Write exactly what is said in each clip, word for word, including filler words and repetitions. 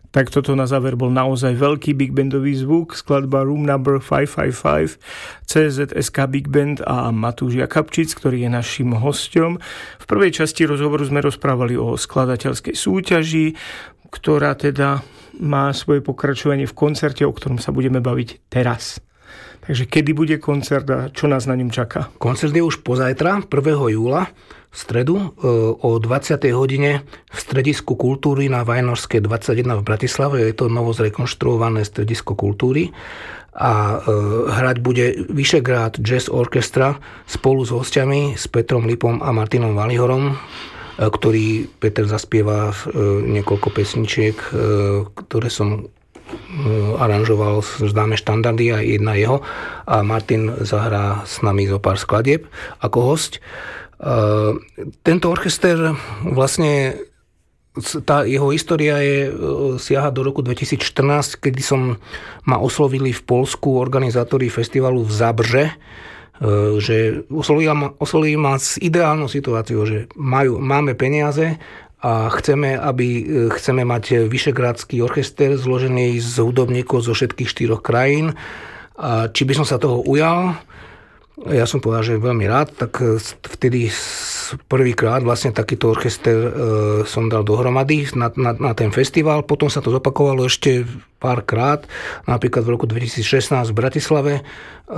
Tak toto na záver bol naozaj veľký big bandový zvuk, skladba Room number päťstopäťdesiatpäť, cé zet es ká Big Band a Matúš Jakabčic, ktorý je našim hosťom. V prvej časti rozhovoru sme rozprávali o skladateľskej súťaži, ktorá teda má svoje pokračovanie v koncerte, o ktorom sa budeme baviť teraz. Takže kedy bude koncert a čo nás na ňom čaká? Koncert je už pozajtra, prvého júla, v stredu o dvadsiatej hodine v Stredisku kultúry na Vajnorskej dvadsaťjeden v Bratislave. Je to novo zrekonštruované Stredisko kultúry a hrať bude Vyšegrad Jazz Orchestra spolu s hostiami, s Petrom Lipom a Martinom Valihorom, ktorý Peter zaspieva niekoľko pesničiek, ktoré som aranžoval známe štandardy a jedna jeho, a Martin zahrá s nami zo pár skladieb ako hosť. Tento orchester vlastne, tá jeho história je, siaha do roku dvetisícštrnásť, kedy som ma oslovili v Poľsku organizátori festivalu v Zabrze, že oslovili ma, oslovili ma s ideálnou situáciou, že majú, máme peniaze a chceme, aby, chceme mať Vyšegradský orchester zložený z hudobníkov zo všetkých štyroch krajín. A či by som sa toho ujal? Ja som povedal, že veľmi rád, tak vtedy prvýkrát vlastne takýto orchester e, som dal dohromady na, na, na ten festival. Potom sa to zopakovalo ešte párkrát, napríklad v roku dvetisícšestnásť v Bratislave. E,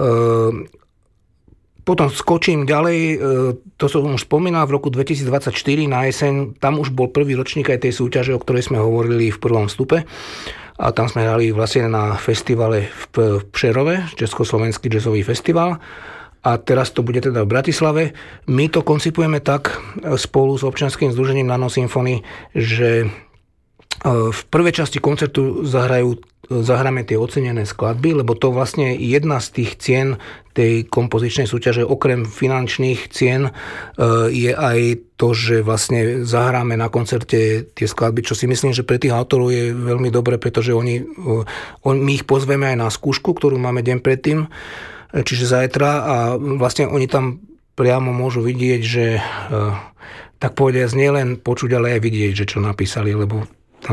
potom skočím ďalej, e, to som už spomínal, v roku dvetisícdvadsaťštyri na jeseň, tam už bol prvý ročník aj tej súťaže, o ktorej sme hovorili v prvom vstupe. A tam sme hrali vlastne na festivale v Přerove, Československý jazzový festival. A teraz to bude teda v Bratislave. My to koncipujeme tak spolu s občianským združením Nano Symphony, že v prvej časti koncertu zahrajú, zahráme tie ocenené skladby, lebo to vlastne jedna z tých cien tej kompozičnej súťaže, okrem finančných cien, je aj to, že vlastne zahráme na koncerte tie skladby, čo si myslím, že pre tých autorov je veľmi dobre, pretože oni, on, my ich pozveme aj na skúšku, ktorú máme deň predtým, čiže zajtra, a vlastne oni tam priamo môžu vidieť, že tak povediac nielen počuť, ale aj vidieť, že čo napísali, lebo tam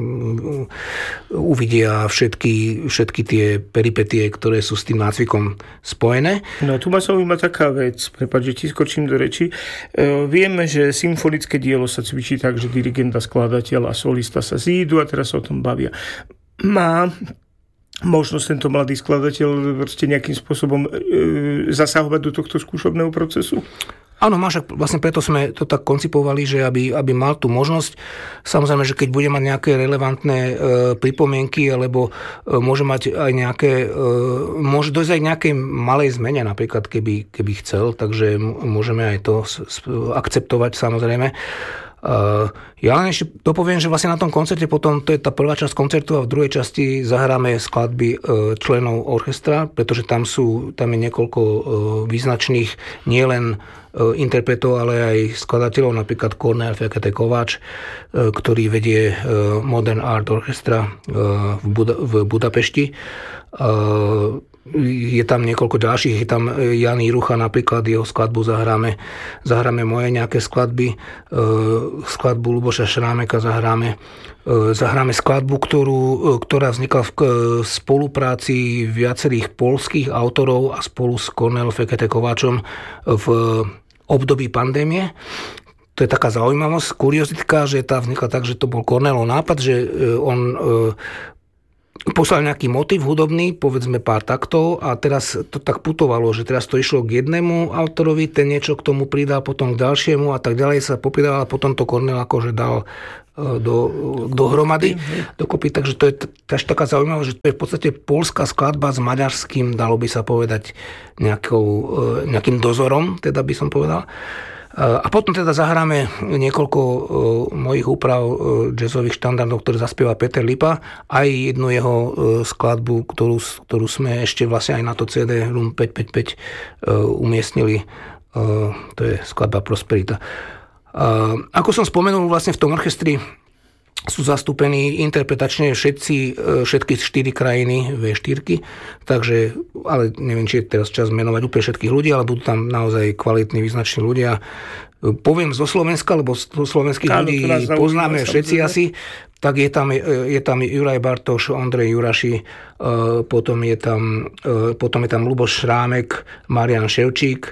uvidia všetky, všetky tie peripetie, ktoré sú s tým nácvikom spojené. No tu ma zaujíma taká vec, prepáč, že ti skočím do reči. E, vieme, že symfonické dielo sa cvičí tak, že dirigent a skladateľ a solista sa zídu a teraz sa o tom bavia. Má možnosť tento mladý skladateľ proste nejakým spôsobom e, zasahovať do tohto skúšobného procesu? Áno, máš, vlastne preto sme to tak koncipovali, že aby, aby mal tú možnosť. Samozrejme, že keď bude mať nejaké relevantné e, pripomienky, alebo e, môže mať aj nejaké, e, môže dojsť aj k nejakej malej zmene, napríklad keby, keby chcel, takže môžeme aj to akceptovať, samozrejme. Uh, ja len ešte dopoviem, že vlastne na tom koncerte potom, to je tá prvá časť koncertu, a v druhej časti zahráme skladby uh, členov orchestra, pretože tam sú, tam je niekoľko uh, význačných nielen uh, interpretov, ale aj skladateľov, napríklad Kornél Fekete Kováč, uh, ktorý vedie uh, Modern Art Orchestra uh, v, Buda- v Budapešti. Uh, Je tam niekoľko ďalších, je tam Jan Jirucha, napríklad jeho skladbu zahráme, zahráme moje nejaké skladby, skladbu Luboša Šrámeka zahráme, zahráme skladbu, ktorú, ktorá vznikla v spolupráci viacerých poľských autorov a spolu s Kornélom Fekete Kováčom v období pandémie. To je taká zaujímavosť, kuriozitka, že tá vznikla tak, že to bol Kornélov nápad, že on poslal nejaký motiv hudobný, povedzme pár taktov, a teraz to tak putovalo, že teraz to išlo k jednému autorovi, ten niečo k tomu pridal, potom k ďalšiemu a tak ďalej sa popridal, a potom to Kornél akože dal do, dohromady, dokopy. Takže to je až taká zaujímavá, že to je v podstate poľská skladba s maďarským, dalo by sa povedať, nejakou, nejakým dozorom, teda by som povedal. A potom teda zahráme niekoľko mojich úprav jazzových štandardov, ktoré zaspieva Peter Lipa, aj jednu jeho skladbu, ktorú, ktorú sme ešte vlastne aj na to cé dé Room päťstopäťdesiatpäť umiestnili. To je skladba Prosperita. Ako som spomenul, vlastne v tom orchestri sú zastúpení interpretačne všetci, všetky štyri krajiny vé štyri, takže, ale neviem, či je teraz čas menovať úplne všetkých ľudí, ale budú tam naozaj kvalitní, význační ľudia. poviem zo Slovenska, lebo zo slovenských Áno, ľudí zaujíma, poznáme všetci samozrejme. asi, tak je tam, je tam Juraj Bartoš, Ondrej Juraši, potom je tam, potom je tam Luboš Šrámek, Marián Ševčík,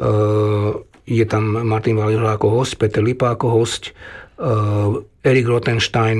je tam Martin Valera ako host, Peter Lipa ako host, Erik Rothenstein,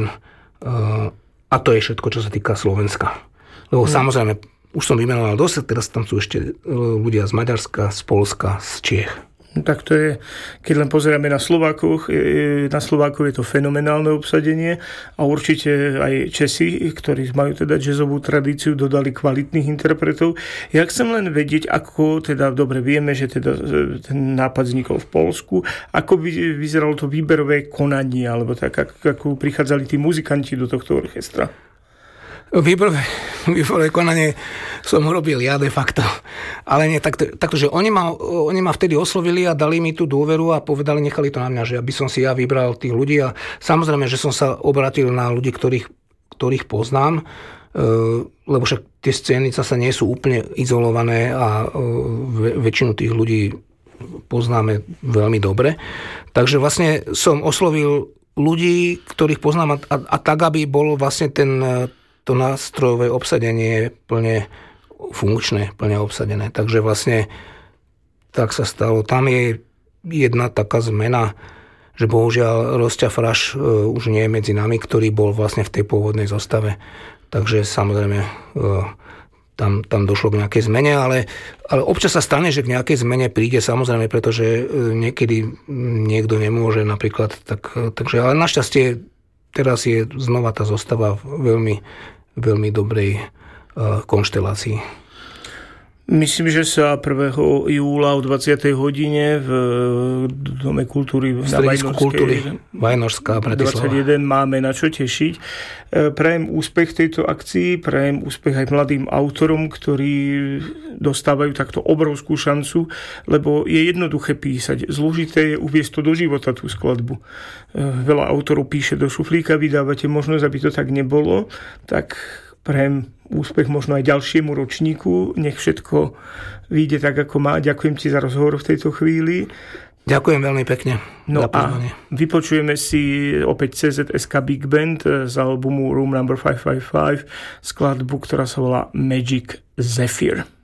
a to je všetko, čo sa týka Slovenska. Lebo hmm. samozrejme, už som vymenoval dosť, teraz tam sú ešte ľudia z Maďarska, z Poľska, z Čiech. Tak to je, keď len pozeráme na Slovákoch, na Slovákov je to fenomenálne obsadenie a určite aj Česi, ktorí majú teda jazzovú tradíciu, dodali kvalitných interpretov. Ja chcem len vedieť, ako teda, dobre, vieme, že teda ten nápad vznikol v Poľsku, ako by vyzeralo to výberové konanie, alebo tak, ako prichádzali tí muzikanti do tohto orchestra. Výborové, výborové konanie som robil ja de facto. Ale nie, takto, takto že oni ma, oni ma vtedy oslovili a dali mi tú dôveru a povedali, nechali to na mňa, že aby som si ja vybral tých ľudí a samozrejme, že som sa obratil na ľudí, ktorých, ktorých poznám, lebo však tie scény zasa nie sú úplne izolované a väčšinu tých ľudí poznáme veľmi dobre. Takže vlastne som oslovil ľudí, ktorých poznám a, a, a tak, aby bol vlastne ten to nástrojové obsadenie plne funkčné, plne obsadené. Takže vlastne tak sa stalo. Tam je jedna taká zmena, že bohužiaľ Rosťa Fraš už nie je medzi nami, ktorý bol vlastne v tej pôvodnej zostave. Takže samozrejme tam, tam došlo k nejakej zmene, ale, ale občas sa stane, že k nejakej zmene príde samozrejme, pretože niekedy niekto nemôže napríklad. Tak, takže, ale našťastie teraz je znova tá zostava veľmi veľmi dobrej uh, konštelácii. Myslím, že sa prvého júla o dvadsiatej hodine v Dome kultúry v Stredisku kultúry Vajnorská Bratislava dvadsaťjeden máme na čo tešiť. Prajem úspech tejto akcii, prajem úspech aj mladým autorom, ktorí dostávajú takto obrovskú šancu, lebo je jednoduché písať. Zložité je uviesť to do života, tú skladbu. Veľa autorov píše do šuflíka, vydávate možnosť, aby to tak nebolo, tak prajem úspech možno aj ďalšiemu ročníku. Nech všetko vyjde tak, ako má. Ďakujem ti za rozhovor v tejto chvíli. Ďakujem veľmi pekne no za pozvanie. A vypočujeme si opäť cé zet es ká Big Band z albumu Room number päťstopäťdesiatpäť skladbu, ktorá sa volá Magic Zephyr.